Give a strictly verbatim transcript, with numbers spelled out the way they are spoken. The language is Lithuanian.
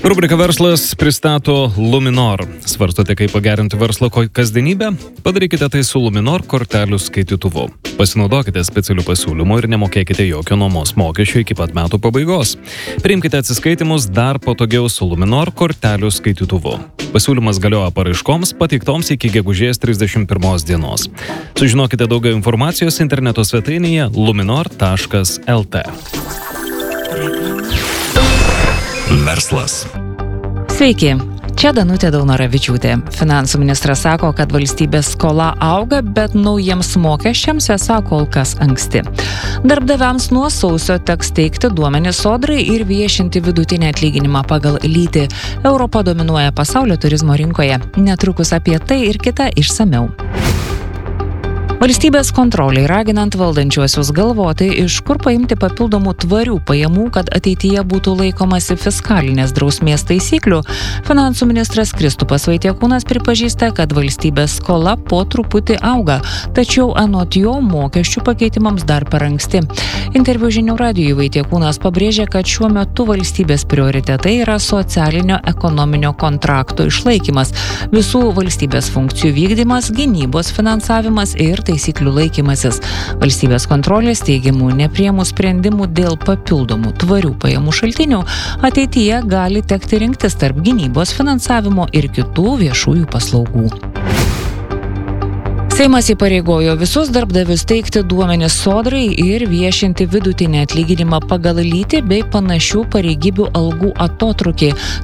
Rubrika Verslas pristato Luminor. Svarstote, kaip pagerinti verslo kasdienybę? Padarykite tai su Luminor kortelių skaitytuvu. Pasinaudokite specialių pasiūlymų ir nemokėkite jokio nuomos mokesčio iki pat metų pabaigos. Priimkite atsiskaitimus dar patogiau su Luminor kortelių skaitytuvu. Pasiūlymas galioja paraiškoms pateiktoms iki gegužės trisdešimt pirmos dienos. Sužinokite daugiau informacijos interneto svetainėje luminor taškas lt. Verslas. Sveiki, čia Danutė Daunoravičiūtė. Finansų ministras sako, kad valstybės skola auga, bet naujiems mokesčiams esą kol kas anksti. Darbdaviams nuo sausio teks teikti duomenis sodrai ir viešinti vidutinį atlyginimą pagal lytį. Europa dominuoja pasaulio turizmo rinkoje. Netrukus apie tai ir kita išsamiau. Valstybės kontroliai raginant valdančiuosius galvoti, iš kur paimti papildomų tvarių pajamų, kad ateityje būtų laikomasi fiskalinės drausmės taisyklių, finansų ministras Kristupas Vaitiekūnas pripažįsta, kad valstybės skola po truputį auga, tačiau anot jo mokesčių pakeitimams dar per anksti. Interviu Žinių radijui Vaitiekūnas pabrėžė, kad šiuo metu valstybės prioritetai yra socialinio ekonominio kontrakto išlaikymas, visų valstybės funkcijų vykdymas, gynybos finansavimas ir taisyklių laikymasis. Valstybės kontrolės teigiamų nepriėmus sprendimų dėl papildomų tvarių pajamų šaltinių ateityje gali tekti rinktis tarp gynybos finansavimo ir kitų viešųjų paslaugų. Seimas įpareigojo visus darbdavius teikti duomenis sodrai ir viešinti vidutinį atlyginimą pagal lytį bei panašių pareigybių algų atotrūkį.